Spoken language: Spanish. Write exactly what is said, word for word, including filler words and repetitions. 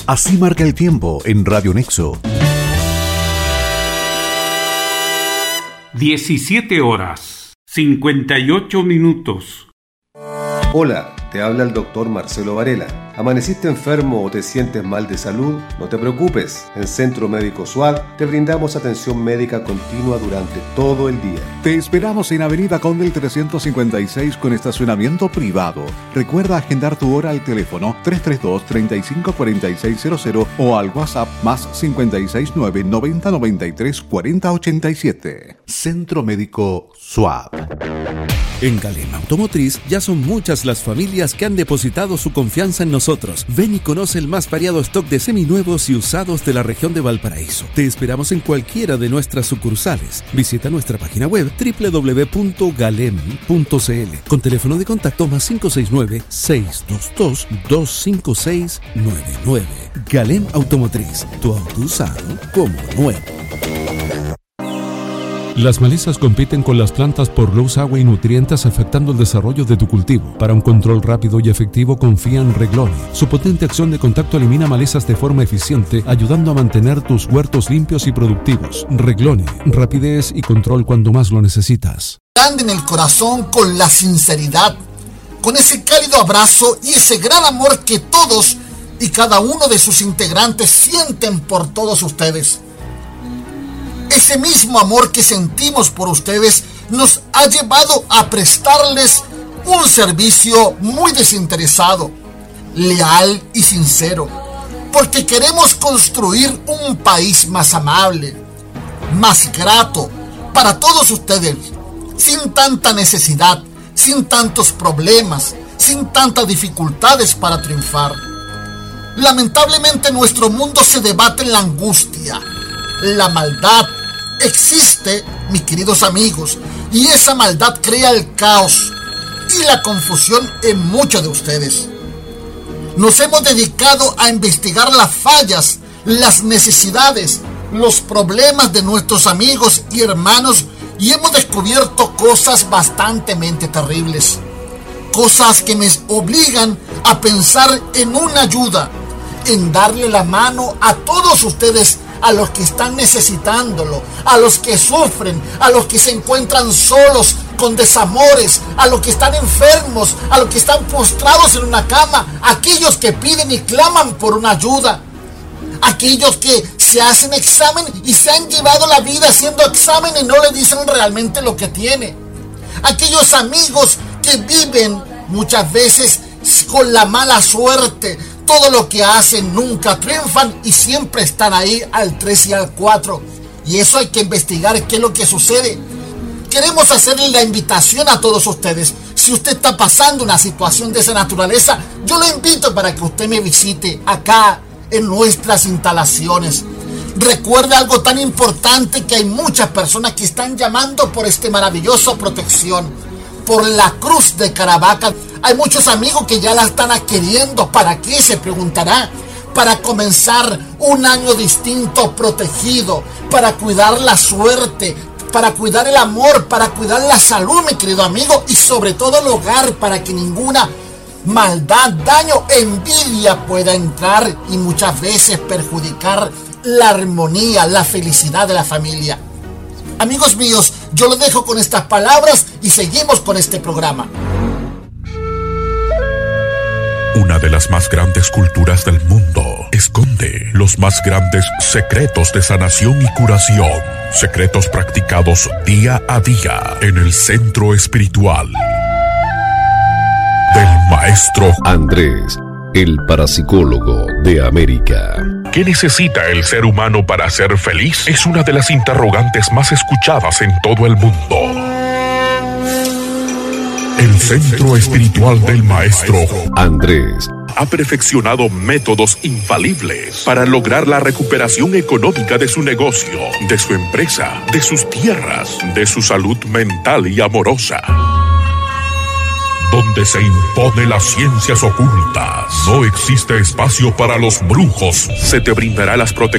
Así marca el tiempo en Radio Nexo. diecisiete horas, cincuenta y ocho minutos. Hola, te habla el doctor Marcelo Varela. ¿Amaneciste enfermo o te sientes mal de salud? No te preocupes. En Centro Médico SUAD te brindamos atención médica continua durante todo el día. Te esperamos en Avenida Condel trescientos cincuenta y seis con estacionamiento privado. Recuerda agendar tu hora al teléfono tres tres dos, tres cinco cuatro seis cero cero o al WhatsApp más cinco seis nueve, noventa noventa y tres, cuarenta ochenta y siete. Centro Médico SUAD. En Galem Automotriz ya son muchas las familias que han depositado su confianza en nosotros. Ven y conoce el más variado stock de seminuevos y usados de la región de Valparaíso. Te esperamos en cualquiera de nuestras sucursales. Visita nuestra página web doble u doble u doble u punto galem punto c l con teléfono de contacto más cinco seis nueve, seis dos dos, dos cinco seis nueve nueve. Galem Automotriz, tu auto usado como nuevo. Las malezas compiten con las plantas por luz, agua y nutrientes, afectando el desarrollo de tu cultivo. Para un control rápido y efectivo, confía en Reglone. Su potente acción de contacto elimina malezas de forma eficiente, ayudando a mantener tus huertos limpios y productivos. Reglone, rapidez y control cuando más lo necesitas. Grande en el corazón, con la sinceridad, con ese cálido abrazo y ese gran amor que todos y cada uno de sus integrantes sienten por todos ustedes. Ese mismo amor que sentimos por ustedes nos ha llevado a prestarles un servicio muy desinteresado, leal y sincero, porque queremos construir un país más amable, más grato para todos ustedes, sin tanta necesidad, sin tantos problemas, sin tantas dificultades para triunfar. Lamentablemente nuestro mundo se debate en la angustia, la maldad. Existe, mis queridos amigos, y esa maldad crea el caos y la confusión en muchos de ustedes. Nos hemos dedicado a investigar las fallas, las necesidades, los problemas de nuestros amigos y hermanos y hemos descubierto cosas bastante terribles. Cosas que me obligan a pensar en una ayuda, en darle la mano a todos ustedes, a los que están necesitándolo, a los que sufren, a los que se encuentran solos, con desamores, a los que están enfermos, a los que están postrados en una cama, aquellos que piden y claman por una ayuda, aquellos que se hacen examen y se han llevado la vida haciendo examen y no le dicen realmente lo que tiene, aquellos amigos que viven muchas veces con la mala suerte. Todo lo que hacen nunca triunfan y siempre están ahí al tres y al cuatro. Y eso hay que investigar qué es lo que sucede. Queremos hacerle la invitación a todos ustedes. Si usted está pasando una situación de esa naturaleza, yo lo invito para que usted me visite acá en nuestras instalaciones. Recuerde algo tan importante, que hay muchas personas que están llamando por este maravilloso protección, por la cruz de Caravaca. Hay muchos amigos que ya la están adquiriendo. ¿Para qué? Se preguntará. Para comenzar un año distinto, protegido, para cuidar la suerte, para cuidar el amor, para cuidar la salud, mi querido amigo, y sobre todo el hogar, para que ninguna maldad, daño, envidia pueda entrar y muchas veces perjudicar la armonía, la felicidad de la familia. Amigos míos, yo los dejo con estas palabras y seguimos con este programa. Una de las más grandes culturas del mundo esconde los más grandes secretos de sanación y curación. Secretos practicados día a día en el centro espiritual del maestro Andrés, el parapsicólogo de América. ¿Qué necesita el ser humano para ser feliz? Es una de las interrogantes más escuchadas en todo el mundo. El centro espiritual del maestro Andrés ha perfeccionado métodos infalibles para lograr la recuperación económica de su negocio, de su empresa, de sus tierras, de su salud mental y amorosa. Donde se impone las ciencias ocultas, no existe espacio para los brujos. Se te brindará las protecciones